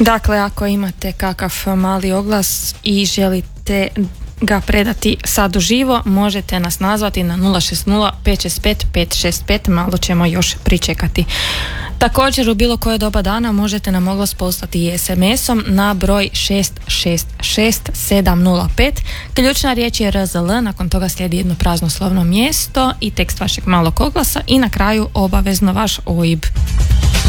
Dakle, ako imate kakav mali oglas i želite ga predati sad uživo, možete nas nazvati na 060 565 565, malo ćemo još pričekati. Također u bilo koje doba dana možete nam oglas poslati i SMS-om na broj 666705. Ključna riječ je RZL, nakon toga slijedi jedno prazno slovno mjesto i tekst vašeg malog oglasa i na kraju obavezno vaš OIB.